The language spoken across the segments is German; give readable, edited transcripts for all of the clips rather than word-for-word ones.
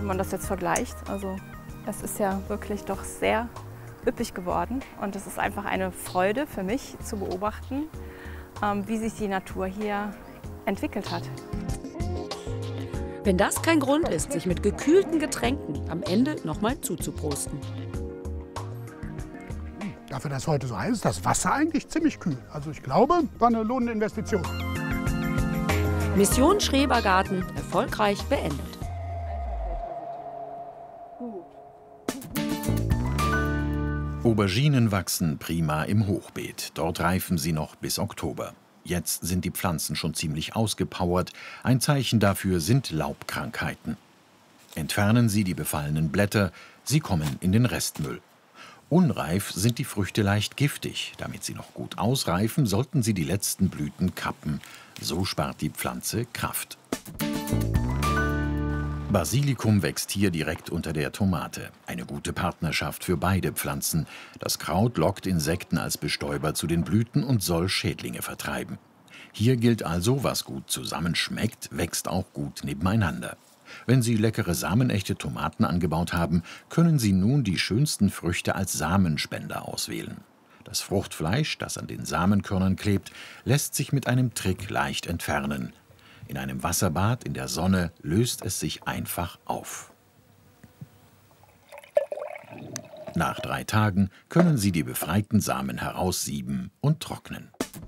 wenn man das jetzt vergleicht. Also es ist ja wirklich doch sehr üppig geworden und es ist einfach eine Freude für mich zu beobachten, wie sich die Natur hier entwickelt hat. Wenn das kein Grund ist, sich mit gekühlten Getränken am Ende nochmal zuzuprosten. Dafür, dass es heute so heiß ist, das Wasser eigentlich ziemlich kühl. Also ich glaube, war eine lohnende Investition. Mission Schrebergarten erfolgreich beendet. Auberginen wachsen prima im Hochbeet. Dort reifen sie noch bis Oktober. Jetzt sind die Pflanzen schon ziemlich ausgepowert. Ein Zeichen dafür sind Laubkrankheiten. Entfernen Sie die befallenen Blätter, sie kommen in den Restmüll. Unreif sind die Früchte leicht giftig. Damit sie noch gut ausreifen, sollten Sie die letzten Blüten kappen. So spart die Pflanze Kraft. Basilikum wächst hier direkt unter der Tomate. Eine gute Partnerschaft für beide Pflanzen. Das Kraut lockt Insekten als Bestäuber zu den Blüten und soll Schädlinge vertreiben. Hier gilt also, was gut zusammenschmeckt, wächst auch gut nebeneinander. Wenn Sie leckere samenechte Tomaten angebaut haben, können Sie nun die schönsten Früchte als Samenspender auswählen. Das Fruchtfleisch, das an den Samenkörnern klebt, lässt sich mit einem Trick leicht entfernen. In einem Wasserbad in der Sonne löst es sich einfach auf. Nach 3 Tagen können Sie die befreiten Samen heraussieben und trocknen.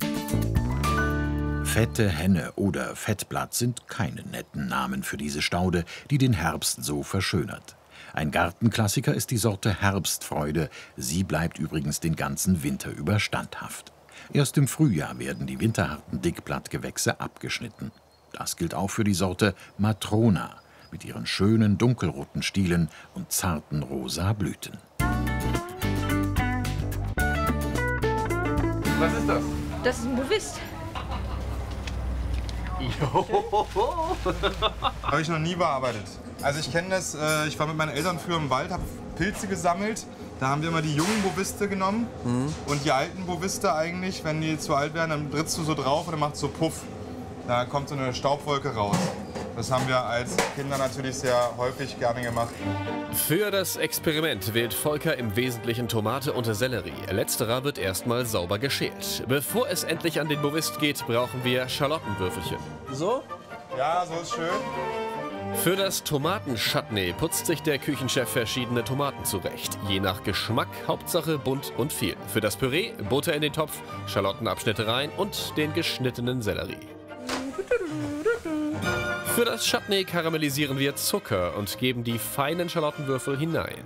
Fette Henne oder Fettblatt sind keine netten Namen für diese Staude, die den Herbst so verschönert. Ein Gartenklassiker ist die Sorte Herbstfreude. Sie bleibt übrigens den ganzen Winter über standhaft. Erst im Frühjahr werden die winterharten Dickblattgewächse abgeschnitten. Das gilt auch für die Sorte Matrona mit ihren schönen dunkelroten Stielen und zarten rosa Blüten. Was ist das? Das ist ein Bovist. Habe ich noch nie bearbeitet. Also ich kenne das, ich war mit meinen Eltern früher im Wald, habe Pilze gesammelt. Da haben wir immer die jungen Boviste genommen. Und die alten Boviste eigentlich, wenn die zu alt werden, dann trittst du so drauf und dann macht es so Puff. Da kommt so eine Staubwolke raus. Das haben wir als Kinder natürlich sehr häufig gerne gemacht. Für das Experiment wählt Volker im Wesentlichen Tomate und Sellerie. Letzterer wird erstmal sauber geschält. Bevor es endlich an den Bovist geht, brauchen wir Schalottenwürfelchen. So? Ja, so ist schön. Für das Tomatenchutney putzt sich der Küchenchef verschiedene Tomaten zurecht. Je nach Geschmack, Hauptsache bunt und viel. Für das Püree Butter in den Topf, Schalottenabschnitte rein und den geschnittenen Sellerie. Für das Chutney karamellisieren wir Zucker und geben die feinen Schalottenwürfel hinein.